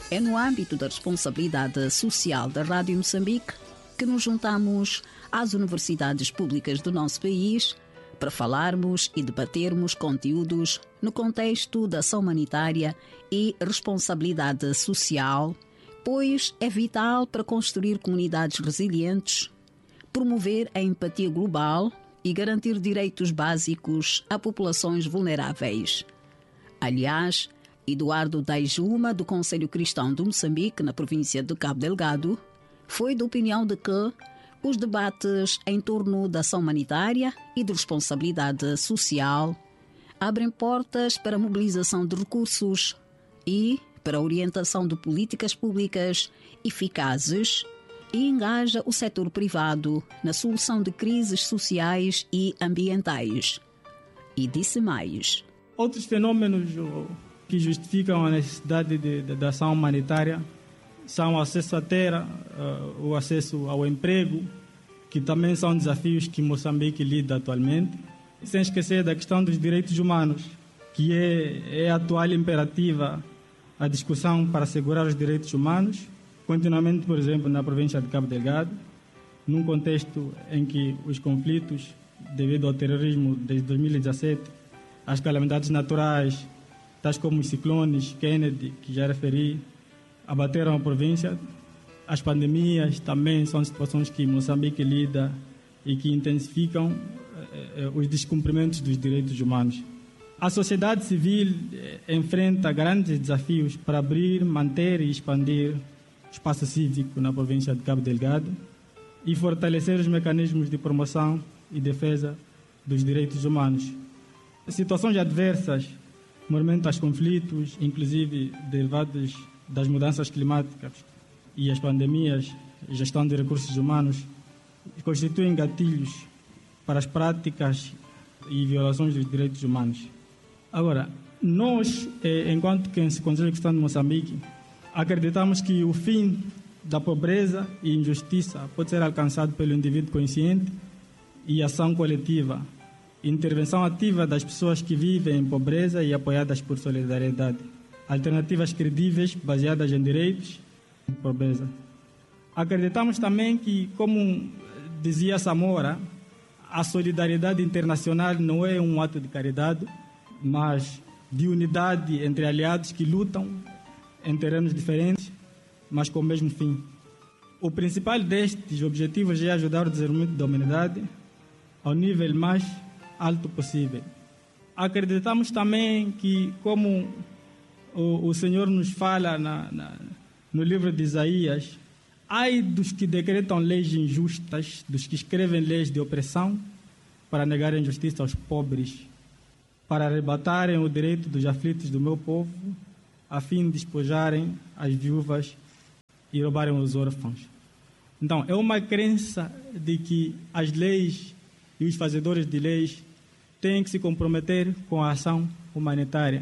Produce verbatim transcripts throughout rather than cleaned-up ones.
É no âmbito da responsabilidade social da Rádio Moçambique que nos juntamos às universidades públicas do nosso país para falarmos e debatermos conteúdos no contexto da ação humanitária e responsabilidade social, pois é vital para construir comunidades resilientes, promover a empatia global e garantir direitos básicos a populações vulneráveis. Aliás, Eduardo Daijuma, do Conselho Cristão de Moçambique, na província de Cabo Delgado, foi da opinião de que os debates em torno da ação humanitária e de responsabilidade social abrem portas para a mobilização de recursos e para a orientação de políticas públicas eficazes e engaja o setor privado na solução de crises sociais e ambientais. E disse mais. Outros fenômenos que justificam a necessidade de, de, de ação humanitária são o acesso à terra, uh, o acesso ao emprego, que também são desafios que Moçambique lida atualmente, sem esquecer da questão dos direitos humanos, que é, é atual e imperativa a discussão para assegurar os direitos humanos, continuamente, por exemplo, na província de Cabo Delgado, num contexto em que os conflitos, devido ao terrorismo desde dois mil e dezassete, as calamidades naturais, tais como os ciclones, Kennedy, que já referi, abateram a província. As pandemias também são situações que Moçambique lida e que intensificam eh, os descumprimentos dos direitos humanos. A sociedade civil eh, enfrenta grandes desafios para abrir, manter e expandir o espaço cívico na província de Cabo Delgado e fortalecer os mecanismos de promoção e defesa dos direitos humanos. Situações adversas, momentos aos conflitos, inclusive derivados das mudanças climáticas e as pandemias, gestão de recursos humanos, constituem gatilhos para as práticas e violações dos direitos humanos. Agora, nós, enquanto que se Conselho Cristão de Moçambique, acreditamos que o fim da pobreza e injustiça pode ser alcançado pelo indivíduo consciente e ação coletiva, intervenção ativa das pessoas que vivem em pobreza e apoiadas por solidariedade, alternativas credíveis baseadas em direitos e pobreza. Acreditamos também que, como dizia Samora, a solidariedade internacional não é um ato de caridade, mas de unidade entre aliados que lutam em terrenos diferentes, mas com o mesmo fim. O principal destes objetivos é ajudar o desenvolvimento da humanidade ao nível mais alto possível. Acreditamos também que, como o, o Senhor nos fala na, na, no livro de Isaías, ai dos que decretam leis injustas, dos que escrevem leis de opressão para negarem justiça aos pobres, para arrebatarem o direito dos aflitos do meu povo, a fim de despojarem as viúvas e roubarem os órfãos. Então, é uma crença de que as leis e os fazedores de leis têm que se comprometer com a ação humanitária.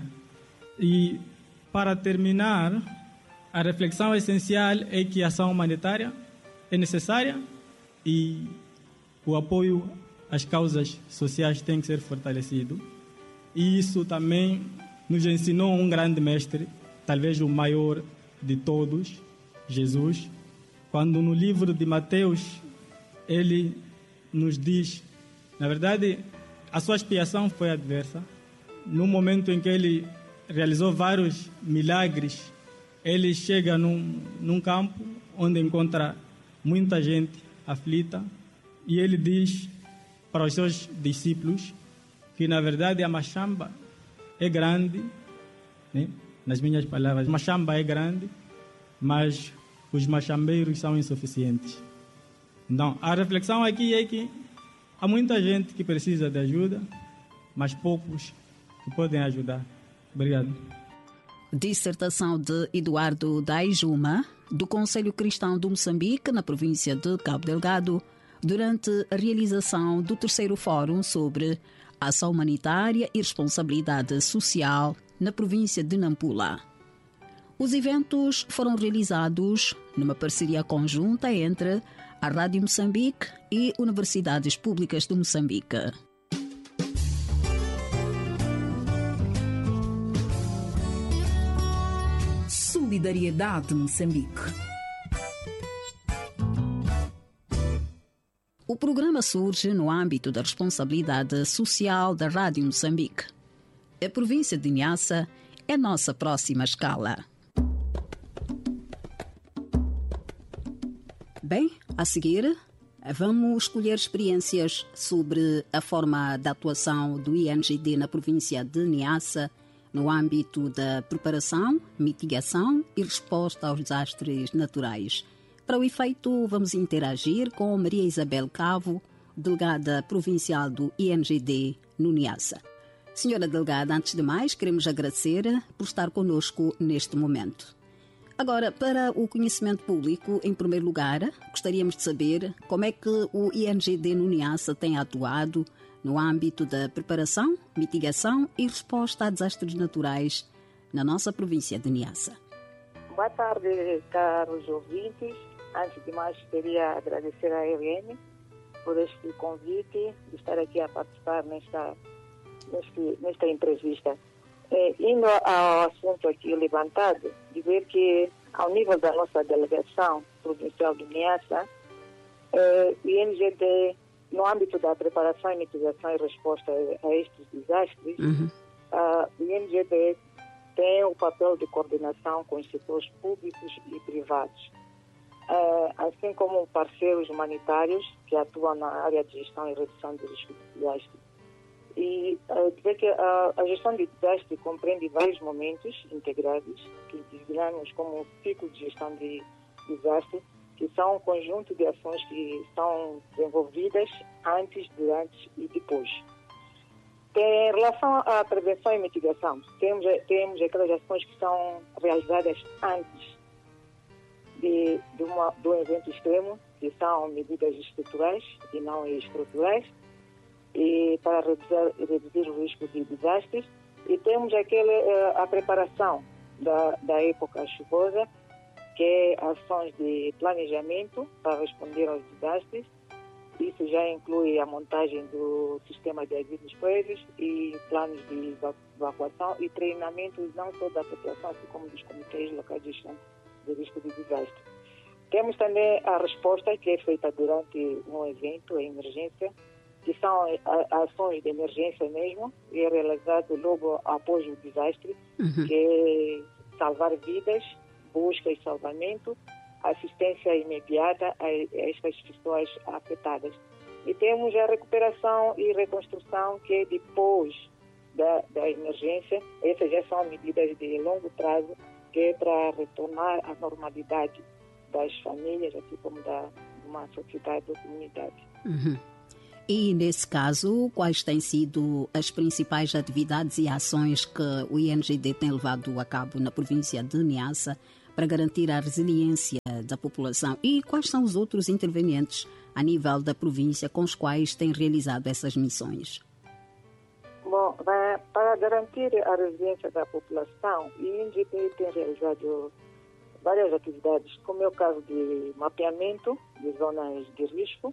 E, para terminar, a reflexão essencial é que a ação humanitária é necessária e o apoio às causas sociais tem que ser fortalecido. E isso também nos ensinou um grande mestre, talvez o maior de todos, Jesus, quando no livro de Mateus ele nos diz, na verdade, a sua expiação foi adversa. No momento em que ele realizou vários milagres, ele chega num, num campo onde encontra muita gente aflita e ele diz para os seus discípulos que, na verdade, a machamba é grande, né? Nas minhas palavras, a machamba é grande, mas os machambeiros são insuficientes. Então, a reflexão aqui é que há muita gente que precisa de ajuda, mas poucos que podem ajudar. Obrigado. Dissertação de Eduardo Daijuma, do Conselho Cristão de Moçambique, na província de Cabo Delgado, durante a realização do terceiro Fórum sobre Ação Humanitária e Responsabilidade Social na província de Nampula. Os eventos foram realizados numa parceria conjunta entre a Rádio Moçambique e Universidades Públicas de Moçambique. Sua Solidariedade Moçambique. O programa surge no âmbito da responsabilidade social da Rádio Moçambique. A província de Niassa é nossa próxima escala. Bem, a seguir, vamos escolher experiências sobre a forma de atuação do I N G D na província de Niassa no âmbito da preparação, mitigação e resposta aos desastres naturais. Para o efeito, vamos interagir com Maria Isabel Cavo, delegada provincial do I N G D no Niassa. Senhora delegada, antes de mais, queremos agradecer por estar conosco neste momento. Agora, para o conhecimento público, em primeiro lugar, gostaríamos de saber como é que o I N G D no Niassa tem atuado no âmbito da preparação, mitigação e resposta a desastres naturais na nossa província de Niassa. Boa tarde, caros ouvintes. Antes de mais, queria agradecer à R N por este convite de estar aqui a participar nesta, neste, nesta entrevista. É, indo ao assunto aqui levantado, dizer que, ao nível da nossa delegação provincial de Niassa, é, o I N G D, no âmbito da preparação, mitigação e resposta a estes desastres, uhum. a, o I N G D tem o papel de coordenação com os setores públicos e privados, é, assim como parceiros humanitários que atuam na área de gestão e redução de risco de desastre. E uh, dizer que a, a gestão de desastre compreende vários momentos integrados que designamos como ciclo de gestão de desastre, que são um conjunto de ações que são desenvolvidas antes, durante e depois. Em relação à prevenção e mitigação, temos, temos aquelas ações que são realizadas antes de, de, uma, de um evento extremo, que são medidas estruturais e não estruturais, e para reduzir, reduzir o risco de desastres. E temos aquele, a preparação da, da época chuvosa, que é ações de planejamento para responder aos desastres. Isso já inclui a montagem do sistema de avisos prévios e planos de evacuação e treinamentos não só da população, assim como dos comitês locais de gestão de risco de desastre. Temos também a resposta que é feita durante um evento, a emergência, que são ações de emergência mesmo, e é realizado logo após o desastre, uhum. que é salvar vidas, busca e salvamento, assistência imediata a estas pessoas afetadas. E temos a recuperação e reconstrução, que é depois da, da emergência. Essas já são medidas de longo prazo, que é para retornar à normalidade das famílias, assim como da de uma sociedade ou comunidade. Uhum. E, nesse caso, quais têm sido as principais atividades e ações que o I N G D tem levado a cabo na província de Niassa para garantir a resiliência da população? E quais são os outros intervenientes a nível da província com os quais têm realizado essas missões? Bom, para garantir a resiliência da população, o I N G D tem realizado várias atividades, como é o caso de mapeamento de zonas de risco,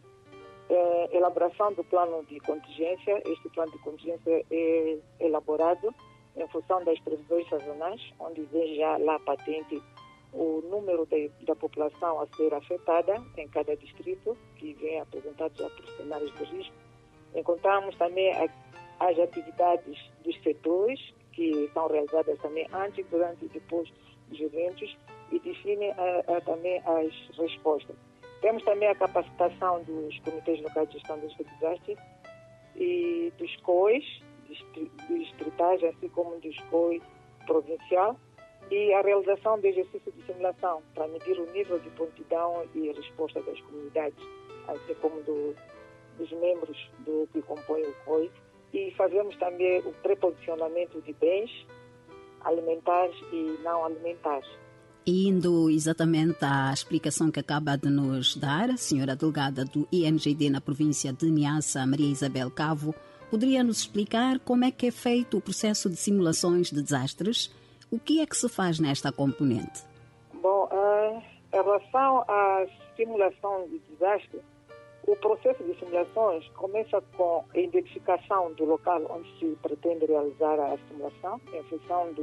É, elaboração do plano de contingência. Este plano de contingência é elaborado em função das previsões sazonais, onde vem já lá patente o número de, da população a ser afetada em cada distrito, que vem apresentado já por cenários de risco. Encontramos também a, as atividades dos setores, que são realizadas também antes, durante e depois dos eventos, e definem a, a, também as respostas. Temos também a capacitação dos comitês locais de gestão dos desastres e dos C O Is, distritais, assim como dos C O I provincial, e a realização de exercício de simulação para medir o nível de prontidão e resposta das comunidades, assim como do, dos membros do que compõem o C O I. E fazemos também o preposicionamento de bens alimentares e não alimentares. Indo exatamente à explicação que acaba de nos dar, a senhora delegada do I N G D na província de Niassa, Maria Isabel Cavo, poderia nos explicar como é que é feito o processo de simulações de desastres? O que é que se faz nesta componente? Bom, uh, em relação à simulação de desastre, o processo de simulações começa com a identificação do local onde se pretende realizar a simulação, em função do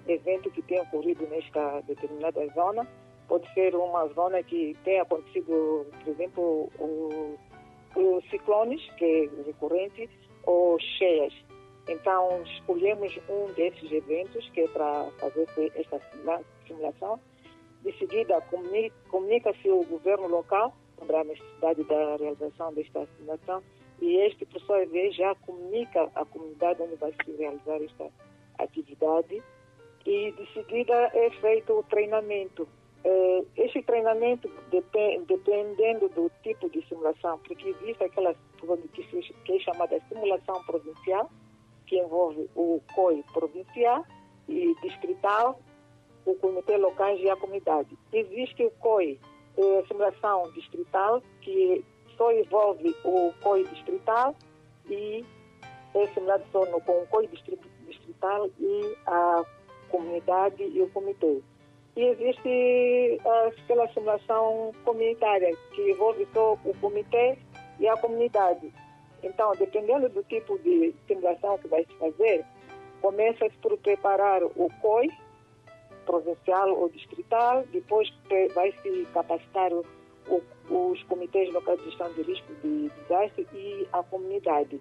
evento que tenha ocorrido nesta determinada zona. Pode ser uma zona que tenha acontecido, por exemplo, o, os ciclones, que é recorrente, ou cheias. Então, escolhemos um desses eventos, que é para fazer esta simulação. De seguida, comunica-se o governo local sobre a necessidade da realização desta simulação, e este, por sua vez, já comunica à comunidade onde vai se realizar esta atividade, e de seguida é feito o treinamento. Este treinamento, dependendo do tipo de simulação, porque existe aquela que é chamada simulação provincial, que envolve o C O I provincial e distrital, o comitê local e a comunidade. Existe o C O I, a simulação distrital, que só envolve o C O I distrital e é simulado só no, com o C O I distrital e a comunidade e o comitê. E existe aquela simulação comunitária, que envolve só o comitê e a comunidade. Então, dependendo do tipo de simulação que vai se fazer, começa-se por preparar o C O I provincial ou distrital, depois vai-se capacitar o, o, os comitês locais de gestão de risco de desastre e a comunidade.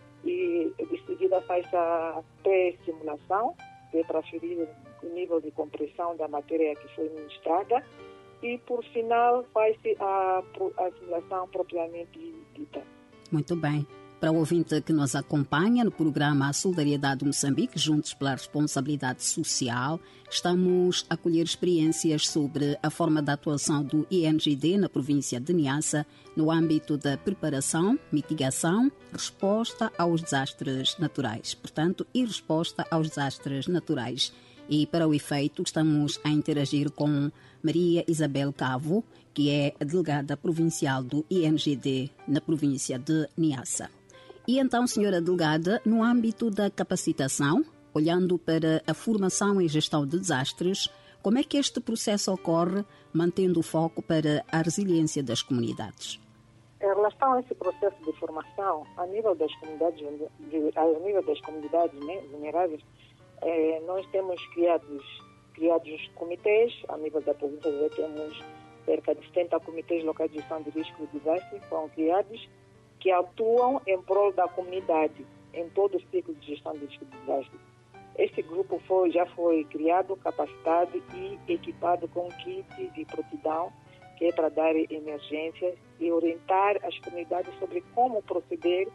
E de seguida faz a pré-simulação, que é para aferir o nível de compreensão da matéria que foi ministrada, e por final faz-se a, a simulação propriamente dita. Muito bem. Para o ouvinte que nos acompanha no programa Solidariedade Moçambique, Juntos pela Responsabilidade Social, estamos a colher experiências sobre a forma de atuação do I N G D na província de Niassa no âmbito da preparação, mitigação, resposta aos desastres naturais. Portanto, e resposta aos desastres naturais. E para o efeito, estamos a interagir com Maria Isabel Cavo, que é a delegada provincial do I N G D na província de Niassa. E então, senhora delegada, no âmbito da capacitação, olhando para a formação em gestão de desastres, como é que este processo ocorre, mantendo o foco para a resiliência das comunidades? Em relação a esse processo de formação, a nível das comunidades, a nível das comunidades né, vulneráveis, eh, nós temos criados, criados comitês, a nível da província já temos cerca de setenta comitês locais de gestão de risco de desastre, foram criados, que atuam em prol da comunidade, em todo o ciclo de gestão de risco de desastre. Este grupo foi, já foi criado, capacitado e equipado com kit de prontidão, que é para dar emergências e orientar as comunidades sobre como proceder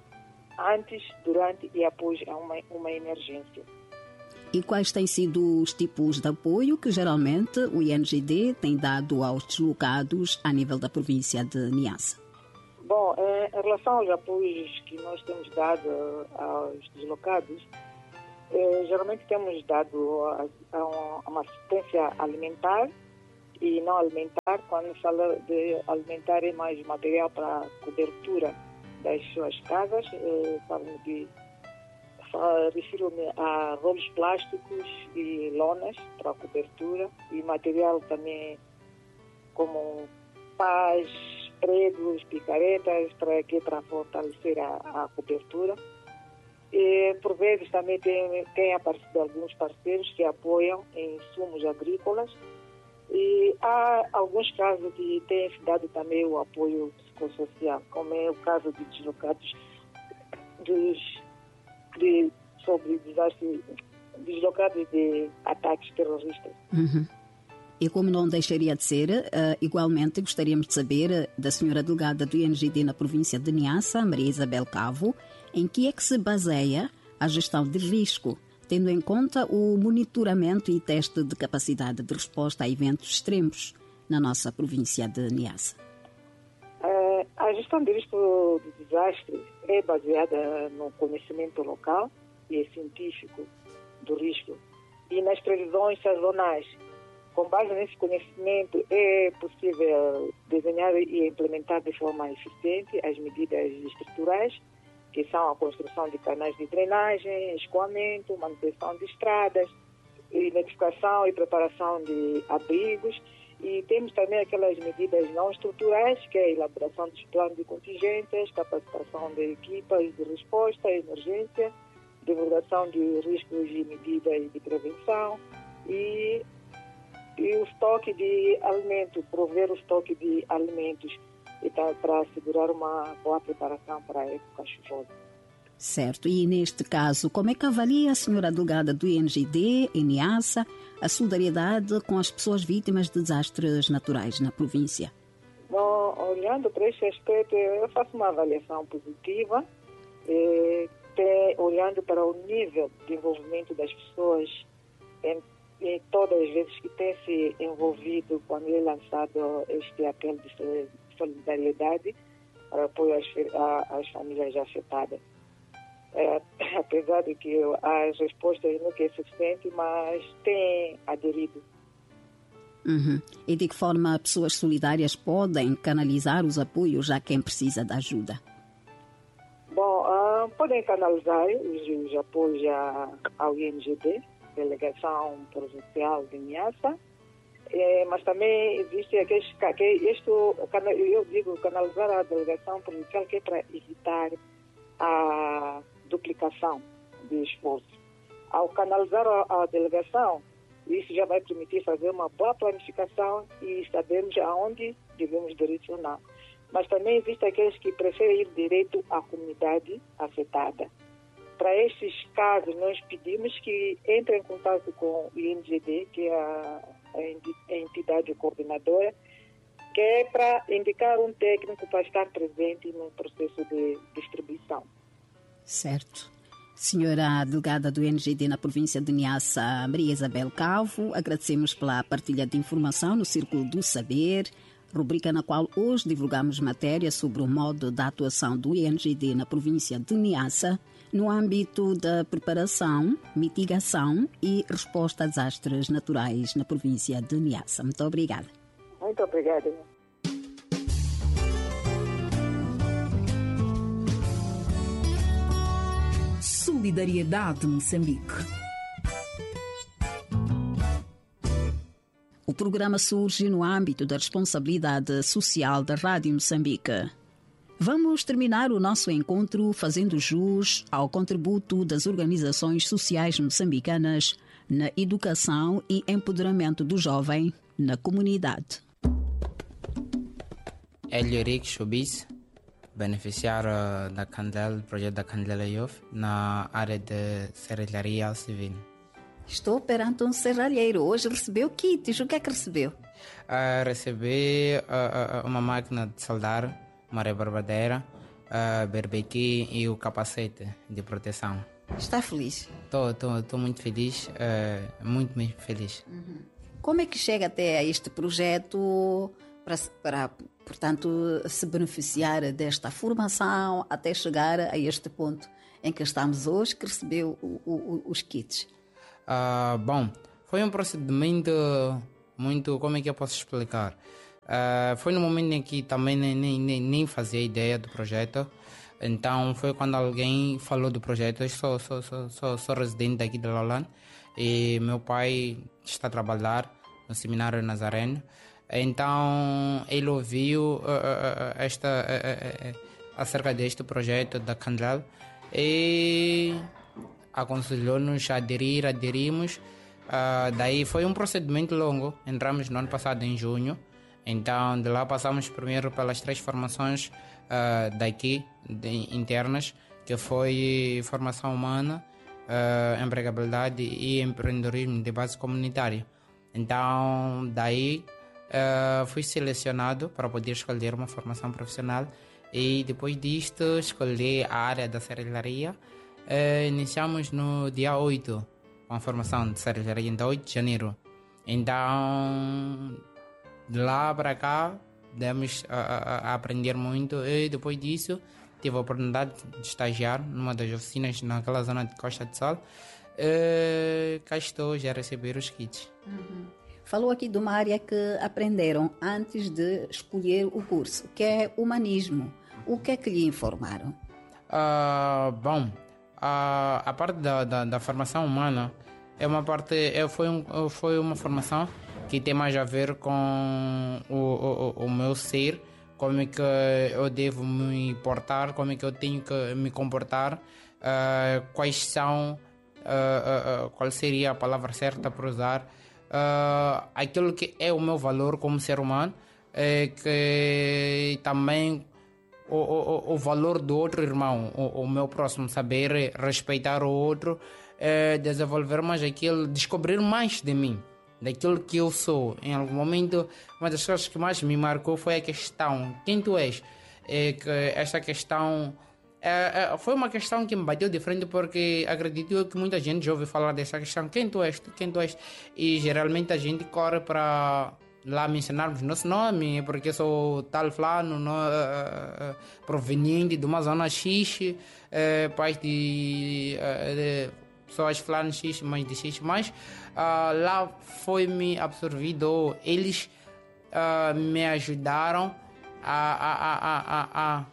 antes, durante e após uma, uma emergência. E quais têm sido os tipos de apoio que geralmente o I N G D tem dado aos deslocados a nível da província de Niassa? Bom, em relação aos apoios que nós temos dado aos deslocados, eh, geralmente temos dado a, a uma assistência alimentar e não alimentar. Quando fala de alimentar é mais material para cobertura das suas casas, eh, de, refiro-me a rolos plásticos e lonas para cobertura e material também como pás, pregos, picaretas, para que para fortalecer a, a cobertura. E, por vezes, também tem, tem aparecido alguns parceiros que apoiam em insumos agrícolas. E há alguns casos que têm dado também o apoio psicossocial, como é o caso de deslocados dos, de, sobre desastres, deslocados de ataques terroristas. Uhum. E como não deixaria de ser, uh, igualmente gostaríamos de saber uh, da senhora delegada do I N G D na província de Niassa, Maria Isabel Cavo, em que é que se baseia a gestão de risco, tendo em conta o monitoramento e teste de capacidade de resposta a eventos extremos na nossa província de Niassa? Uh, a gestão de risco de desastre é baseada no conhecimento local e científico do risco e nas previsões sazonais. Com base nesse conhecimento, é possível desenhar e implementar de forma eficiente as medidas estruturais, que são a construção de canais de drenagem, escoamento, manutenção de estradas, identificação e preparação de abrigos. E temos também aquelas medidas não estruturais, que é a elaboração dos planos de contingências, capacitação de equipas de resposta à emergência divulgação de riscos e medidas de prevenção e, e o estoque de alimentos, prover o estoque de alimentos e tá, para assegurar uma boa preparação para a época chuvosa. Certo. E neste caso, como é que avalia a senhora delegada do I N G D, em Niassa, a solidariedade com as pessoas vítimas de desastres naturais na província? Bom, olhando para este aspecto, eu faço uma avaliação positiva, eh, tem, olhando para o nível de envolvimento das pessoas em, em todas as vezes que tem se envolvido quando é lançado este apelo de solidariedade para apoio às, às famílias afetadas. É, apesar de que as respostas nunca é suficiente, mas tem aderido. Uhum. E de que forma pessoas solidárias podem canalizar os apoios a quem precisa de ajuda? Bom, uh, podem canalizar os, os apoios a, ao I N G D, Delegação Provincial de Niassa, é, mas também existe aqueles, que isto, eu digo canalizar a Delegação Provincial, que é para evitar a duplicação de esforço. Ao canalizar a, a delegação, isso já vai permitir fazer uma boa planificação e sabermos aonde devemos direcionar. Mas também existem aqueles que preferem ir direto à comunidade afetada. Para estes casos, nós pedimos que entrem em contato com o I N G D, que é a, a entidade coordenadora, que é para indicar um técnico para estar presente no processo de distribuição. Certo. Senhora delegada do I N G D na província de Niassa, Maria Isabel Calvo, agradecemos pela partilha de informação no Círculo do Saber, rubrica na qual hoje divulgamos matéria sobre o modo da atuação do I N G D na província de Niassa no âmbito da preparação, mitigação e resposta a desastres naturais na província de Niassa. Muito obrigada. Muito obrigada. Solidariedade Moçambique. O programa surge no âmbito da responsabilidade social da Rádio Moçambique. Vamos terminar o nosso encontro fazendo jus ao contributo das organizações sociais moçambicanas na educação e empoderamento do jovem na comunidade. Hélio Henrique Chubis, beneficiário da Candela, do projeto da Candela Youth, na área de serralharia civil. Estou perante um serralheiro. Hoje recebeu kits. O que é que recebeu? Uh, recebi uh, uh, uma máquina de soldar, uma rebarbadeira, uh, berbequi e o capacete de proteção. Está feliz? Estou muito feliz, uh, muito mesmo feliz. Uhum. Como é que chega até a este projeto para, para, portanto, se beneficiar desta formação até chegar a este ponto em que estamos hoje, que recebeu o, o, os kits? Uh, bom, foi um procedimento muito, como é que eu posso explicar? Uh, foi no momento em que também nem, nem, nem fazia ideia do projeto, então foi quando alguém falou do projeto. Eu sou, sou, sou, sou, sou residente daqui de Lolland e meu pai está a trabalhar no Seminário Nazareno, então ele ouviu uh, uh, esta, uh, uh, uh, acerca deste projeto da Candela e aconselhou-nos a aderir, aderimos. Uh, daí foi um procedimento longo. Entramos no ano passado em junho, então de lá passamos primeiro pelas três formações uh, daqui, de, internas, que foi formação humana, uh, empregabilidade e empreendedorismo de base comunitária. Então daí uh, fui selecionado para poder escolher uma formação profissional e depois disto escolhi a área da serralharia. Uh, iniciamos no dia oito com a formação de serralharia, então oito de janeiro. Então, de lá para cá, demos a, a, a aprender muito e depois disso tive a oportunidade de estagiar numa das oficinas naquela zona de Costa de Sol. Uh, cá estou já a receber os kits. Uhum. Falou aqui de uma área que aprenderam antes de escolher o curso, que é humanismo. O que é que lhe informaram? Uh, bom, A, a parte da, da, da formação humana é uma parte, é, foi, um, foi uma formação que tem mais a ver com o, o, o meu ser, como é que eu devo me portar, como é que eu tenho que me comportar uh, quais são, uh, uh, uh, qual seria a palavra certa para usar, uh, aquilo que é o meu valor como ser humano, é que também o, o, o valor do outro irmão, o, o meu próximo, saber respeitar o outro, é desenvolver mais aquilo, descobrir mais de mim, daquilo que eu sou. Em algum momento, uma das coisas que mais me marcou foi a questão: quem tu és? É que esta questão é, é, foi uma questão que me bateu de frente, porque acredito que muita gente já ouviu falar dessa questão: quem tu és? Quem tu és? E geralmente a gente corre para lá mencionarmos nosso nome, porque sou tal fulano, no, uh, uh, proveniente de uma zona X, uh, pais de, uh, de pessoas fulano X, mães de X, mas uh, lá foi-me absorvido, eles uh, me ajudaram a, a, a, a, a,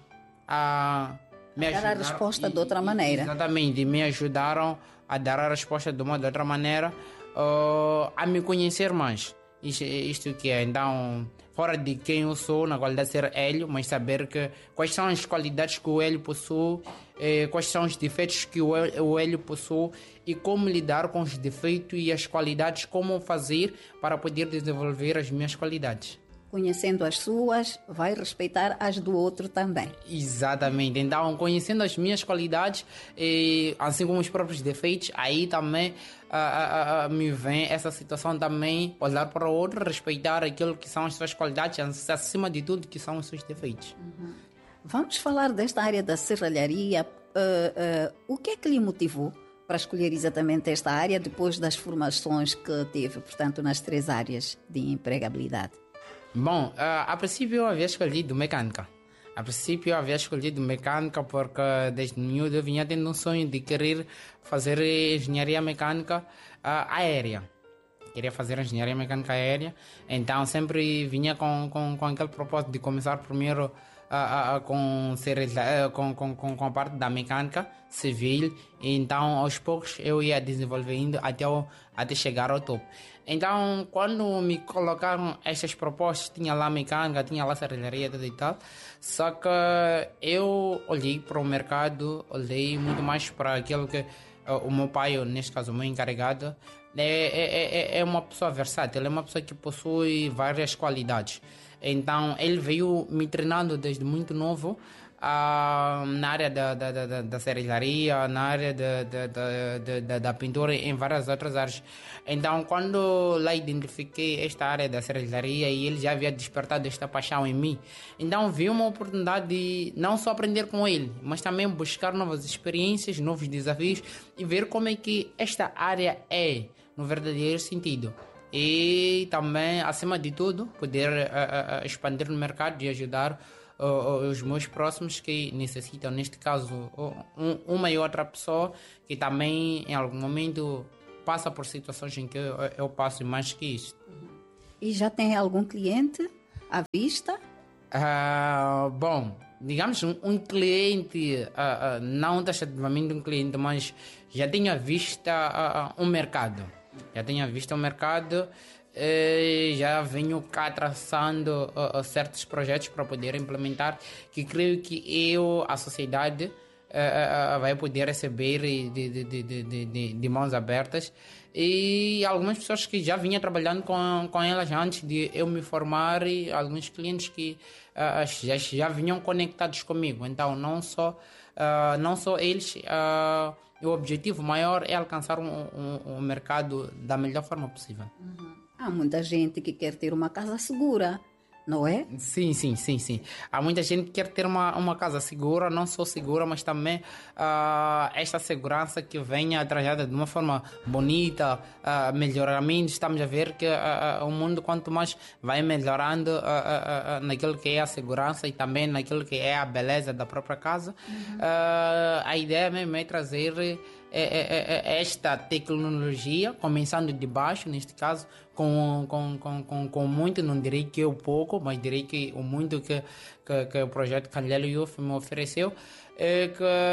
a me dar a resposta de outra maneira. Exatamente, me ajudaram a dar a resposta de uma de outra maneira, uh, a me conhecer mais. Isto, isto que é, então, fora de quem eu sou, na qualidade de ser Hélio, mas saber que, quais são as qualidades que o Hélio possui, eh, quais são os defeitos que o, o Hélio possui e como lidar com os defeitos e as qualidades, como fazer para poder desenvolver as minhas qualidades. Conhecendo as suas, vai respeitar as do outro também. Exatamente. Então, conhecendo as minhas qualidades, e, assim como os próprios defeitos, aí também uh, uh, uh, me vem essa situação também, olhar para o outro, respeitar aquilo que são as suas qualidades, acima de tudo que são os seus defeitos. Uhum. Vamos falar desta área da serralharia. Uh, uh, o que é que lhe motivou para escolher exatamente esta área depois das formações que teve, portanto, nas três áreas de empregabilidade? Bom, uh, a princípio eu havia escolhido mecânica. A princípio eu havia escolhido mecânica porque desde miúdo eu vinha tendo um sonho de querer fazer engenharia mecânica uh, aérea. Queria fazer engenharia mecânica aérea, então sempre vinha com, com, com aquele propósito de começar primeiro uh, uh, com, ser, uh, com, com, com a parte da mecânica civil, e então aos poucos eu ia desenvolvendo até, o, até chegar ao topo. Então, quando me colocaram estas propostas, tinha lá mecânica, tinha lá serralharia e tal, só que eu olhei para o mercado, olhei muito mais para aquilo que uh, o meu pai, neste caso o meu encarregado, é, é, é uma pessoa versátil, é uma pessoa que possui várias qualidades. Então, ele veio me treinando desde muito novo, Uh, na área da, da, da, da serralharia, na área da, da, da, da, da pintura, em várias outras áreas. Então, quando lá identifiquei esta área da serralharia e ele já havia despertado esta paixão em mim, então vi uma oportunidade de não só aprender com ele, mas também buscar novas experiências, novos desafios e ver como é que esta área é, no verdadeiro sentido. E também, acima de tudo, poder uh, uh, expandir no mercado e ajudar os meus próximos que necessitam, neste caso, um, uma e outra pessoa que também em algum momento passa por situações em que eu, eu passo mais que isso. E já tem algum cliente à vista? Uh, bom, digamos um, um cliente, uh, uh, não taxativamente um cliente, mas já tenho à vista uh, um mercado. Já tenho à vista um mercado. Uh, já venho cá traçando uh, uh, certos projetos para poder implementar, que creio que eu, a sociedade, uh, uh, vai poder receber de, de, de, de, de, de mãos abertas, e algumas pessoas que já vinha trabalhando com, com elas antes de eu me formar, e alguns clientes que uh, já, já vinham conectados comigo. Então não só, uh, não só eles, uh, o objetivo maior é alcançar um, um, um mercado da melhor forma possível. Uhum. Há muita gente que quer ter uma casa segura, não é? Sim, sim, sim, sim. Há muita gente que quer ter uma, uma casa segura, não só segura, mas também uh, esta segurança que venha trajada de uma forma bonita, uh, melhoramento. Estamos a ver que uh, uh, o mundo, quanto mais vai melhorando uh, uh, uh, naquilo que é a segurança e também naquilo que é a beleza da própria casa, uhum. uh, a ideia mesmo é trazer É, é, é esta tecnologia, começando de baixo, neste caso, com, com, com, com, com muito, não direi que o pouco, mas direi que o muito que, que, que o projeto Candelelo Youth me ofereceu, é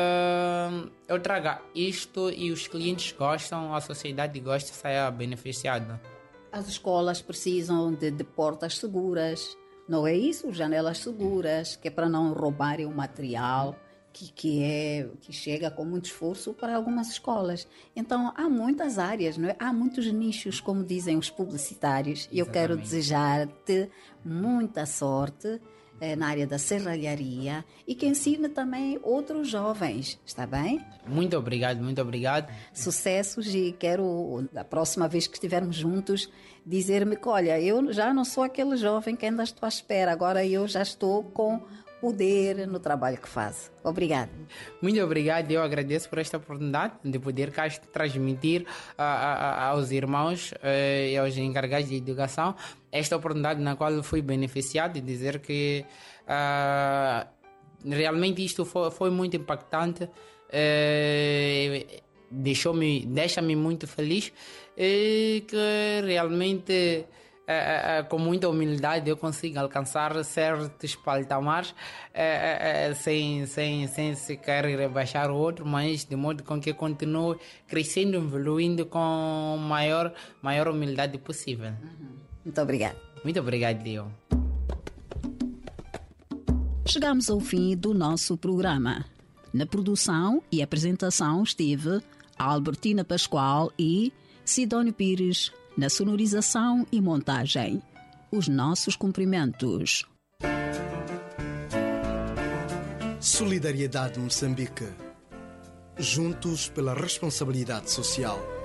que eu traga isto e os clientes gostam, a sociedade gosta, saia beneficiada. As escolas precisam de, de portas seguras, não é isso? Janelas seguras, que é para não roubarem o material que, que, é, que chega com muito esforço para algumas escolas. Então, há muitas áreas, não é? Há muitos nichos, como dizem os publicitários. E eu quero desejar-te muita sorte eh, na área da serralharia e que ensine também outros jovens, está bem? Muito obrigado, muito obrigado. Sucessos, e quero, da próxima vez que estivermos juntos, dizer-me que, olha, eu já não sou aquele jovem que ainda estou à espera, agora eu já estou com poder no trabalho que faço. Obrigada. Muito obrigado, eu agradeço por esta oportunidade de poder cá transmitir a, a, aos irmãos e aos encarregados de educação esta oportunidade na qual fui beneficiado, e dizer que uh, realmente isto foi, foi muito impactante, uh, deixou-me, deixa-me muito feliz, e que realmente Uh, uh, uh, com muita humildade eu consigo alcançar certos patamares, uh, uh, uh, sem, sem, sem sequer rebaixar o outro, mas de modo com que eu continue crescendo, evoluindo com maior, maior humildade possível. Uhum. Muito obrigada. Muito obrigado, Leon. Chegamos ao fim do nosso programa. Na produção e apresentação esteve Albertina Pascoal e Sidónio Pires. Na sonorização e montagem, os nossos cumprimentos. Solidariedade Moçambique. Juntos pela responsabilidade social.